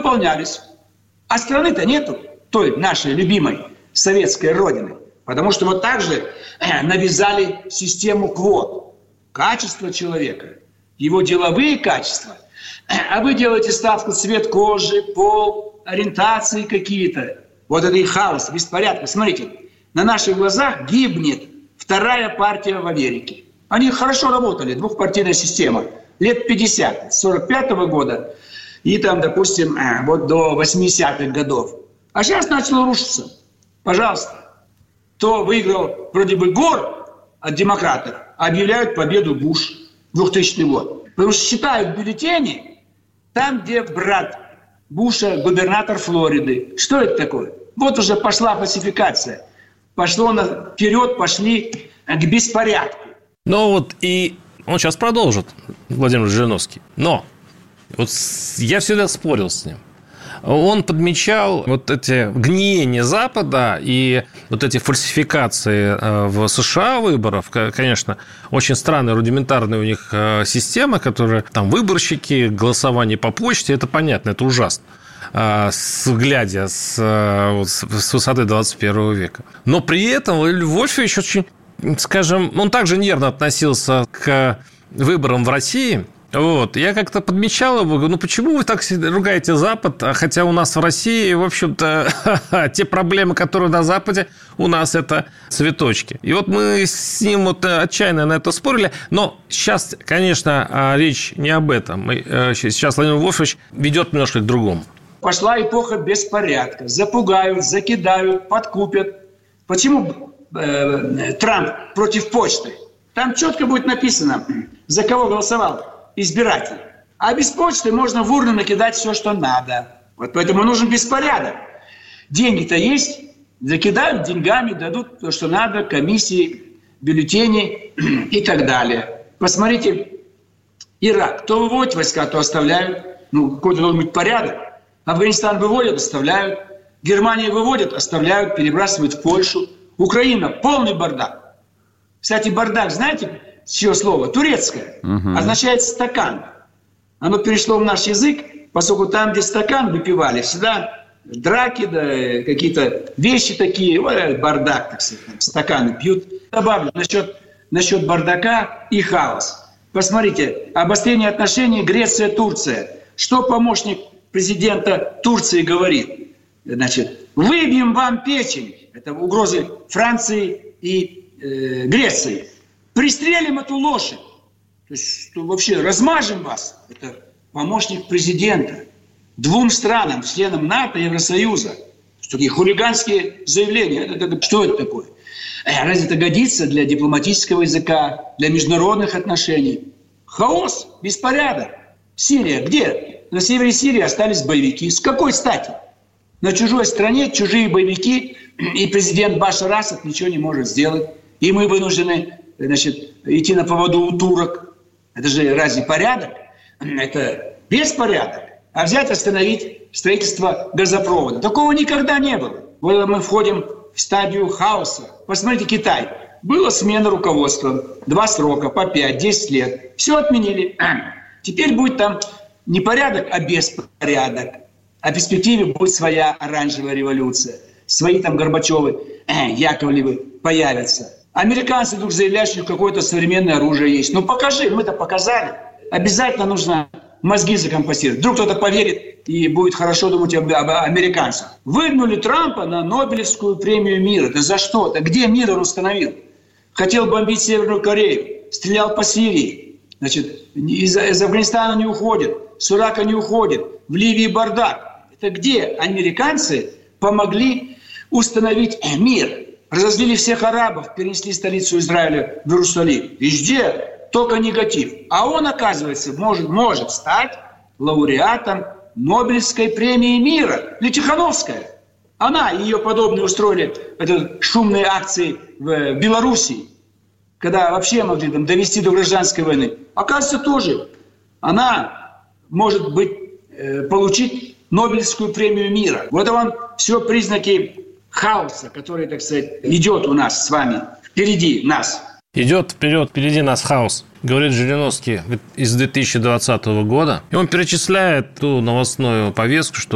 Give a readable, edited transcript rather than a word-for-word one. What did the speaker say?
выполнялись. А страны-то нету, той нашей любимой советской родины. Потому что вот так же навязали систему квот. Качество человека, его деловые качества. А вы делаете ставку цвет кожи, пол, ориентации какие-то. Вот это и хаос, беспорядок. Смотрите, на наших глазах гибнет вторая партия в Америке. Они хорошо работали, двухпартийная система. Лет 50, с 45-го года и там, допустим, вот до 80-х годов. А сейчас начало рушиться. Пожалуйста. Кто выиграл вроде бы Гор от демократов, объявляют победу Буш, 2000 год. Потому что считают бюллетени там, где брат Буша, губернатор Флориды. Что это такое? Вот уже пошла фальсификация. Вперед пошли к беспорядку. Ну вот и он сейчас продолжит, Владимир Жириновский. Но вот я всегда спорил с ним. Он подмечал вот эти гниения Запада и вот эти фальсификации в США выборов. Конечно, очень странная, рудиментарная у них система, которая там выборщики, голосование по почте. Это понятно, это ужасно, глядя с высоты 21 века. Но при этом Вольфович очень, скажем, он также нервно относился к выборам в России. Вот. Я как-то подмечал его, говорю, почему вы так ругаете Запад, хотя у нас в России, в общем-то, те проблемы, которые на Западе, у нас это цветочки. И вот мы с ним вот отчаянно на это спорили, но сейчас, конечно, речь не об этом. Сейчас Владимир Вольфович ведет немножко к другому. Пошла эпоха беспорядка. Запугают, закидают, подкупят. Почему Трамп против почты? Там четко будет написано, за кого голосовал избиратель. А без почты можно в урну накидать все, что надо. Вот поэтому нужен беспорядок. Деньги-то есть, закидают деньгами, дадут то, что надо, комиссии, бюллетени и так далее. Посмотрите, Ирак. То выводят войска, то оставляют. Какой-то должен быть порядок. Афганистан выводят, оставляют. Германия выводят, оставляют, перебрасывают в Польшу. Украина – полный бардак. Кстати, бардак, знаете, с чьего слова? Турецкое. Означает стакан. Оно перешло в наш язык, поскольку там, где стакан выпивали, всегда драки, да, какие-то вещи такие, бардак, так сказать, стаканы пьют. Добавлю насчет бардака и хаос. Посмотрите, обострение отношений Греция-Турция. Что помощник президента Турции говорит? Значит, выбьем вам печень. Это угрозы Франции и Греции. Пристрелим эту лошадь. То есть, вообще размажем вас. Это помощник президента. 2 странам, членам НАТО и Евросоюза. Такие хулиганские заявления. Что это такое? Разве это годится для дипломатического языка, для международных отношений? Хаос, беспорядок. Сирия где? На севере Сирии остались боевики. С какой стати? На чужой стране чужие боевики, и президент Башар Асад ничего не может сделать. И мы вынуждены, идти на поводу у турок. Это же разве порядок? Это беспорядок. А взять, остановить строительство газопровода. Такого никогда не было. Вот мы входим в стадию хаоса. Посмотрите, Китай. Была смена руководства. 2 срока, по 5-10 лет. Все отменили. Теперь будет там не порядок, а беспорядок. А в перспективе будет своя оранжевая революция. Свои там Горбачевы, Яковлевы появятся. Американцы вдруг заявляют, что какое-то современное оружие есть. Покажи, мы-то показали. Обязательно нужно мозги закомпостировать. Вдруг кто-то поверит и будет хорошо думать об американцах. Выдвинули Трампа на Нобелевскую премию мира. Да за что? Да где мир он установил? Хотел бомбить Северную Корею, стрелял по Сирии. Из Афганистана не уходит, с Ирака не уходит, в Ливии бардак. Это где американцы помогли установить мир? Разозлили всех арабов, перенесли столицу Израиля в Иерусалим. Везде только негатив. А он, оказывается, может стать лауреатом Нобелевской премии мира. Тихановская. Она и ее подобные устроили шумные акции в Белоруссии, когда вообще могли довести до гражданской войны. Оказывается, тоже она может получить Нобелевскую премию мира. Вот вам все признаки хаоса, который, так сказать, идет у нас с вами, впереди нас. Идет впереди нас хаос, говорит Жириновский из 2020 года. И он перечисляет ту новостную повестку, что